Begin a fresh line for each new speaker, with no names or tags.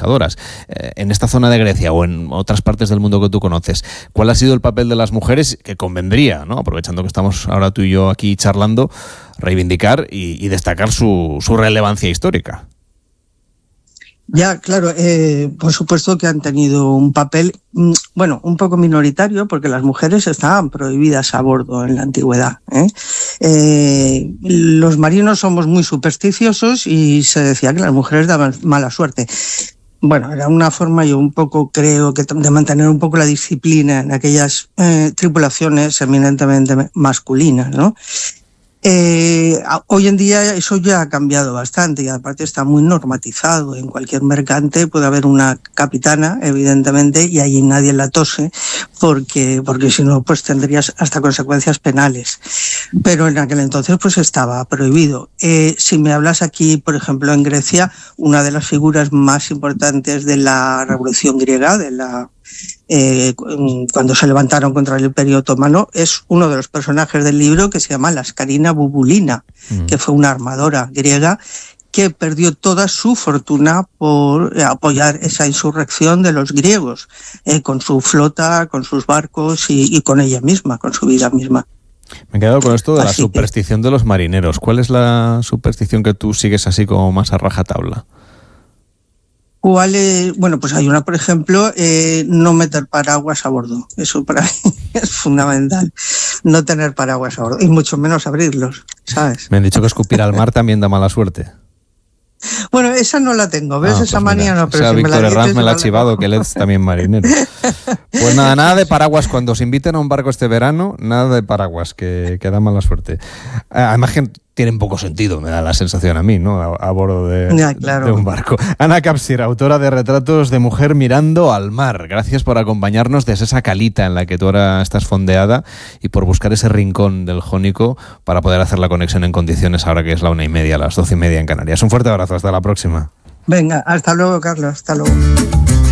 pescadoras. En esta zona de Grecia o en otras partes del mundo que tú conoces, ¿cuál ha sido el papel de las mujeres que convendría, ¿no?, aprovechando que estamos ahora tú y yo aquí charlando, reivindicar y destacar su relevancia histórica?
Ya, claro, por supuesto que han tenido un papel, bueno, un poco minoritario, porque las mujeres estaban prohibidas a bordo en la antigüedad. Los marinos somos muy supersticiosos y se decía que las mujeres daban mala suerte. Bueno, era una forma, yo un poco creo, que de mantener un poco la disciplina en aquellas tripulaciones eminentemente masculinas, ¿no? Hoy en día eso ya ha cambiado bastante y aparte está muy normatizado. En cualquier mercante puede haber una capitana, evidentemente, y allí nadie la tose porque si no, pues tendrías hasta consecuencias penales. Pero en aquel entonces pues estaba prohibido. Si me hablas aquí, por ejemplo, en Grecia, una de las figuras más importantes de la Revolución griega, cuando se levantaron contra el Imperio Otomano, es uno de los personajes del libro que se llama Lascarina Bubulina, que fue una armadora griega que perdió toda su fortuna por apoyar esa insurrección de los griegos, con su flota, con sus barcos y con ella misma, con su vida misma.
Me he quedado con esto de la superstición de los marineros. ¿Cuál es la superstición que tú sigues así como más a rajatabla?
¿Cuál es? Bueno, pues hay una, por ejemplo, no meter paraguas a bordo. Eso para mí es fundamental. No tener paraguas a bordo, y mucho menos abrirlos, ¿sabes?
Me han dicho que escupir al mar también da mala suerte.
Bueno, esa no la tengo, ¿ves?
Pues
esa manía
mira,
no, pero si
Víctor Herranz me la ha chivado, que él es también marinero. Pues nada de paraguas. Cuando os inviten a un barco este verano, nada de paraguas, que da mala suerte. Además que tienen poco sentido, me da la sensación a mí, ¿no?, a bordo de un barco. Ana Capsir, autora de Retratos de mujer mirando al mar. Gracias por acompañarnos desde esa calita en la que tú ahora estás fondeada y por buscar ese rincón del Jónico para poder hacer la conexión en condiciones ahora que es la 1:30, las 12:30 en Canarias. Un fuerte abrazo, hasta la próxima.
Venga, hasta luego, Carlos, hasta luego.